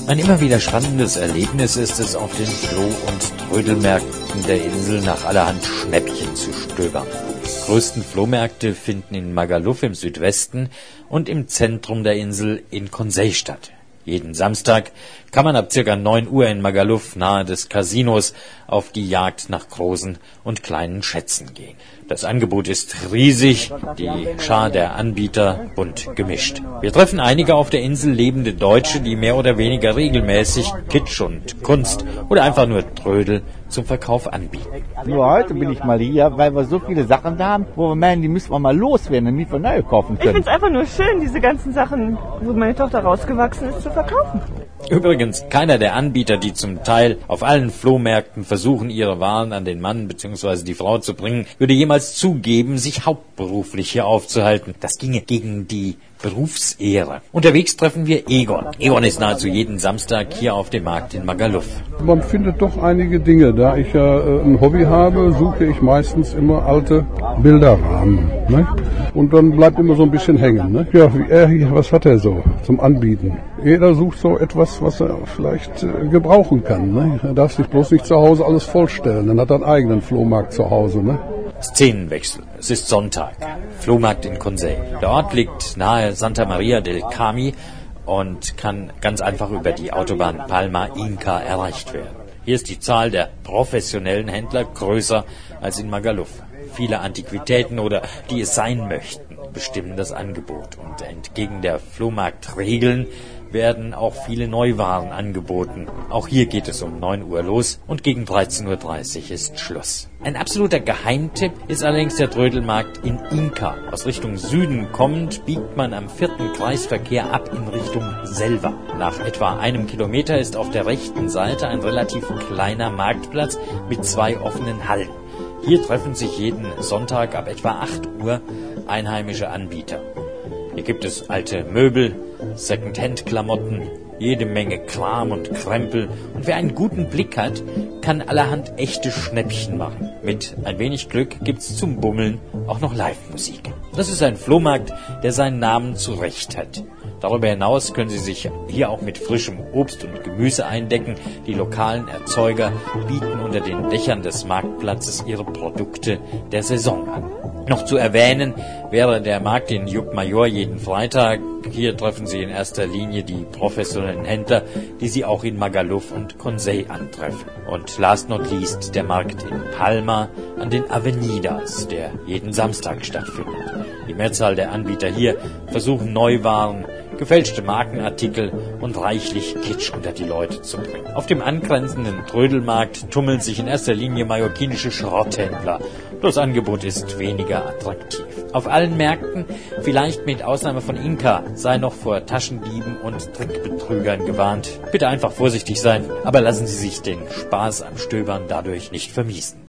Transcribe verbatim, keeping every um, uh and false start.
Ein immer wieder spannendes Erlebnis ist es, auf den Floh- und Trödelmärkten der Insel nach allerhand Schnäppchen zu stöbern. Die größten Flohmärkte finden in Magaluf im Südwesten und im Zentrum der Insel in Consey statt. Jeden Samstag kann man ab circa neun Uhr in Magaluf nahe des Casinos auf die Jagd nach großen und kleinen Schätzen gehen. Das Angebot ist riesig, die Schar der Anbieter bunt gemischt. Wir treffen einige auf der Insel lebende Deutsche, die mehr oder weniger regelmäßig Kitsch und Kunst oder einfach nur Trödel zum Verkauf anbieten. Nur heute bin ich mal hier, weil wir so viele Sachen da haben, wo wir meinen, die müssen wir mal loswerden, damit wir neue kaufen können. Ich finde es einfach nur schön, diese ganzen Sachen, wo meine Tochter rausgewachsen ist, zu verkaufen. Übrigens, keiner der Anbieter, die zum Teil auf allen Flohmärkten versuchen, ihre Waren an den Mann bzw. die Frau zu bringen, würde jemals zugeben, sich hauptberuflich hier aufzuhalten. Das ginge gegen die Berufsehre. Unterwegs treffen wir Egon. Egon ist nahezu jeden Samstag hier auf dem Markt in Magaluf. Man findet doch einige Dinge. Da ich ja äh, ein Hobby habe, suche ich meistens immer alte Bilderrahmen. Ne? Und dann bleibt immer so ein bisschen hängen. Ne? Ja, wie er hier, was hat er so zum Anbieten? Jeder sucht so etwas, was er vielleicht äh, gebrauchen kann. Ne? Er darf sich bloß nicht zu Hause alles vollstellen. Dann hat er einen eigenen Flohmarkt zu Hause. Ne? Szenenwechsel. Es ist Sonntag. Flohmarkt in Consey. Der Ort liegt nahe Santa Maria del Carmen und kann ganz einfach über die Autobahn Palma-Inca erreicht werden. Hier ist die Zahl der professionellen Händler größer als in Magaluf. Viele Antiquitäten oder die es sein möchten, bestimmen das Angebot. Und entgegen der Flohmarktregeln werden auch viele Neuwaren angeboten. Auch hier geht es um neun Uhr los und gegen dreizehn Uhr dreißig ist Schluss. Ein absoluter Geheimtipp ist allerdings der Trödelmarkt in Inca. Aus Richtung Süden kommend biegt man am vierten Kreisverkehr ab in Richtung Selva. Nach etwa einem Kilometer ist auf der rechten Seite ein relativ kleiner Marktplatz mit zwei offenen Hallen. Hier treffen sich jeden Sonntag ab etwa acht Uhr einheimische Anbieter. Hier gibt es alte Möbel, Second-Hand-Klamotten, jede Menge Kram und Krempel. Und wer einen guten Blick hat, kann allerhand echte Schnäppchen machen. Mit ein wenig Glück gibt's zum Bummeln auch noch Live-Musik. Das ist ein Flohmarkt, der seinen Namen zurecht hat. Darüber hinaus können Sie sich hier auch mit frischem Obst und Gemüse eindecken. Die lokalen Erzeuger bieten unter den Dächern des Marktplatzes ihre Produkte der Saison an. Noch zu erwähnen wäre der Markt in Llucmajor jeden Freitag. Hier treffen Sie in erster Linie die professionellen Händler, die Sie auch in Magaluf und Consey antreffen. Und last not least der Markt in Palma an den Avenidas, der jeden Samstag stattfindet. Die Mehrzahl der Anbieter hier versuchen Neuwaren, gefälschte Markenartikel und reichlich Kitsch unter die Leute zu bringen. Auf dem angrenzenden Trödelmarkt tummeln sich in erster Linie mallorquinische Schrotthändler. Das Angebot ist weniger attraktiv. Auf allen Märkten, vielleicht mit Ausnahme von Inca, sei noch vor Taschendieben und Trickbetrügern gewarnt. Bitte einfach vorsichtig sein, aber lassen Sie sich den Spaß am Stöbern dadurch nicht vermiesen.